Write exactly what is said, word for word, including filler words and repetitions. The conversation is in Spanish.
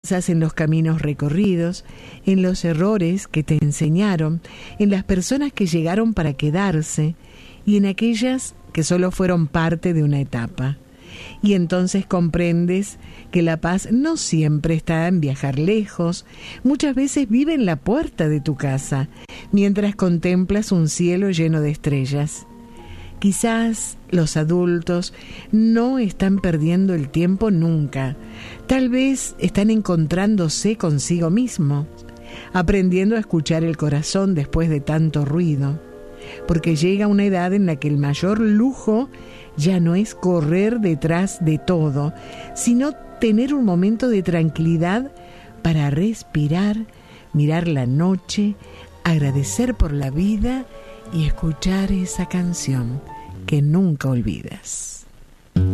Piensas en los caminos recorridos, en los errores que te enseñaron, en las personas que llegaron para quedarse y en aquellas que solo fueron parte de una etapa. Y entonces comprendes que la paz no siempre está en viajar lejos, muchas veces vive en la puerta de tu casa, mientras contemplas un cielo lleno de estrellas. Quizás los adultos no están perdiendo el tiempo nunca, tal vez están encontrándose consigo mismo, aprendiendo a escuchar el corazón después de tanto ruido, porque llega una edad en la que el mayor lujo ya no es correr detrás de todo, sino tener un momento de tranquilidad para respirar, mirar la noche, agradecer por la vida y escuchar esa canción que nunca olvidas.